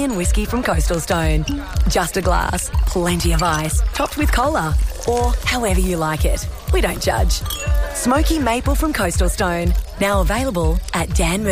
Australian whiskey from Coastal Stone. Just a glass, plenty of ice, topped with cola, or however you like it. We don't judge. Smoky Maple from Coastal Stone. Now available at Dan